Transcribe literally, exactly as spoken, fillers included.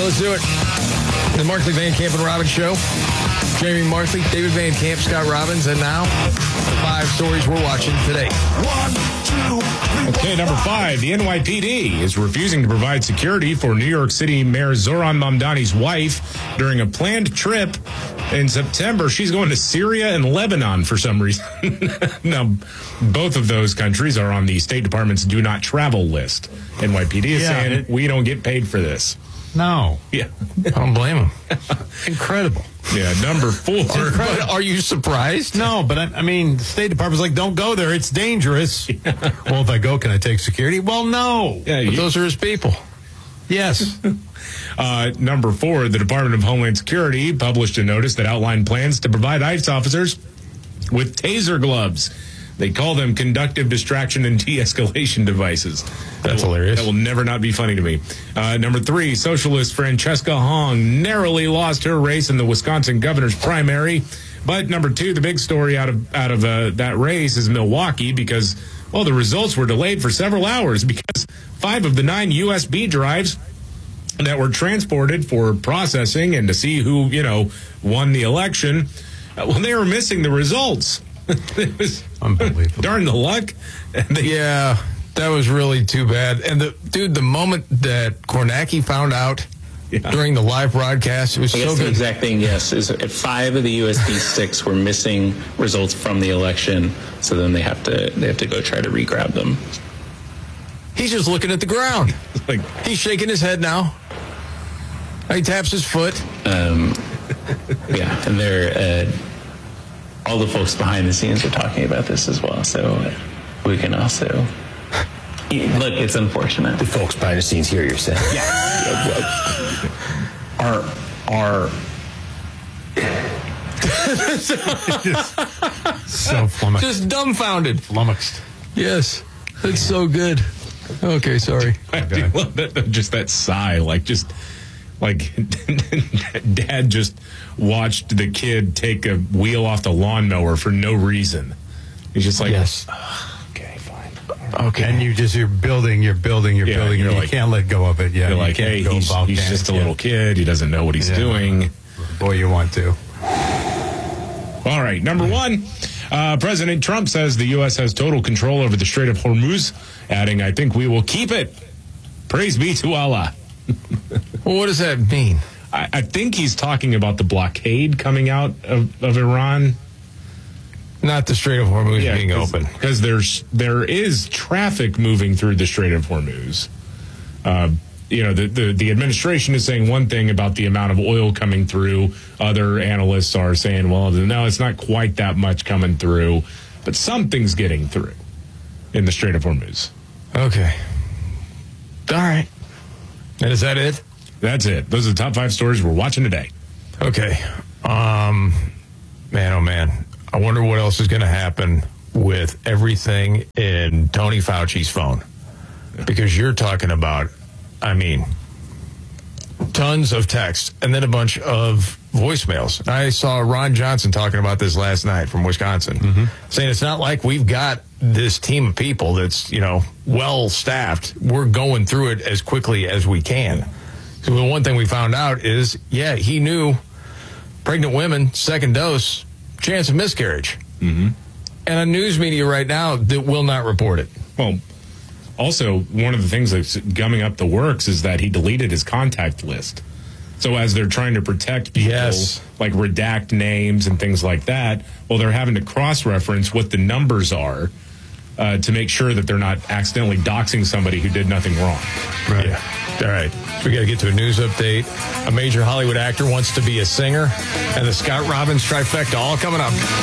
let's do it. The Markley, Van Camp, and Robbins Show. Jamie Markley, David Van Camp, Scott Robbins, and now the five stories we're watching today. One, two, three, okay, number five, the N Y P D is refusing to provide security for New York City Mayor Zohran Mamdani's wife during a planned trip in September. She's going to Syria and Lebanon for some reason. Now, both of those countries are on the State Department's do not travel list. N Y P D is Yeah, saying, it- we don't get paid for this. No. Yeah. I don't blame him. Incredible. Yeah, number four. But are you surprised? No, but I, I mean, the State Department's like, don't go there. It's dangerous. Well, if I go, can I take security? Well, no. Yeah, But you- those are his people. Yes. Uh, number four, the Department of Homeland Security published a notice that outlined plans to provide ICE officers with taser gloves. They call them conductive distraction and de-escalation devices. That's That will- hilarious. That will never not be funny to me. Uh, number three, socialist Francesca Hong narrowly lost her race in the Wisconsin governor's primary. But number two, the big story out of out of uh, that race is Milwaukee because, well, the results were delayed for several hours because five of the nine U S B drives that were transported for processing and to see who, you know, won the election, uh, well, they were missing the results. It was Unbelievable. darn the luck. And they, Yeah, that was really too bad. And the dude, the moment that Kornacki found out Yeah. during the live broadcast, it was I guess so the good. exact thing, yes, is at five of the U S B sticks were missing results from the election, so then they have to they have to go try to re-grab them. He's just looking at the ground. like, He's shaking his head now. He taps his foot. Um, yeah, and they're uh, all the folks behind the scenes are talking about this as well, so we can also look. It's unfortunate. The folks behind the scenes here, you're saying? Yeah. Are are So flummoxed. Just dumbfounded. flummoxed. Yes, that's so good. Okay, sorry. I do love that, just that sigh, like just like dad just watched the kid take a wheel off the lawnmower for no reason. He's just like, Yes. okay, fine. Okay. And you just, you're building, you're building, you're Yeah, building. you're You like- can't let go of it. Yeah. You're you like, can't hey, go he's, volcanic. he's just a Yeah. little kid. He doesn't know what he's Yeah. doing. Boy, you want to. All right, number one, uh, President Trump says the U S has total control over the Strait of Hormuz, adding, I think we will keep it. Praise be to Allah. Well, what does that mean? I, I think he's talking about the blockade coming out of, of Iran. Not the Strait of Hormuz being open. Because there's there is traffic moving through the Strait of Hormuz. Uh, you know, the, the, the administration is saying one thing about the amount of oil coming through. Other analysts are saying, well, no, it's not quite that much coming through. But something's getting through in the Strait of Hormuz. Okay. All right. And is that it? That's it. Those are the top five stories we're watching today. Okay. Um, man, oh man. I wonder what else is going to happen with everything in Tony Fauci's phone. Because you're talking about, I mean, tons of text and then a bunch of voicemails. I saw Ron Johnson talking about this last night from Wisconsin, Mm-hmm. saying it's not like we've got this team of people that's, you know, well staffed. We're going through it as quickly as we can. So the one thing we found out is, yeah, he knew pregnant women, second dose, chance of miscarriage. Mm-hmm. And a news media right now that will not report it. Well, also, one of the things that's gumming up the works is that he deleted his contact list. So as they're trying to protect people, Yes. like redact names and things like that, well, they're having to cross-reference what the numbers are uh, to make sure that they're not accidentally doxing somebody who did nothing wrong. Right. Yeah. All right. We got to get to a news update. A major Hollywood actor wants to be a singer, and the Scott Robbins trifecta all coming up.